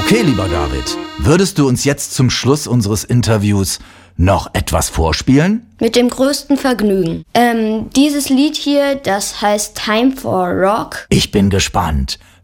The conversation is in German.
Okay, lieber David, würdest du uns jetzt zum Schluss unseres Interviews noch etwas vorspielen? Mit dem größten Vergnügen. Dieses Lied hier, das heißt Time for Rock. Ich bin gespannt.